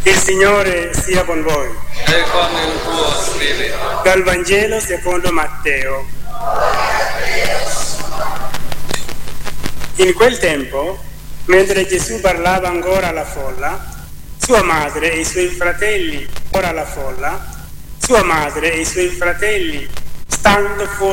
Il Signore sia con voi. E con il tuo spirito. Dal Vangelo secondo Matteo. In quel tempo, mentre Gesù parlava ancora alla folla, sua madre e i suoi fratelli, stando fuori